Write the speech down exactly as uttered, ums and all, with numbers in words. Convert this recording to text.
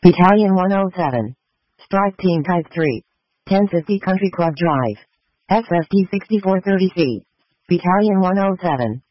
Battalion one oh seven. Strike Team Type three. ten fifty Country Club Drive. X S T sixty-four thirty C. Battalion one oh seven.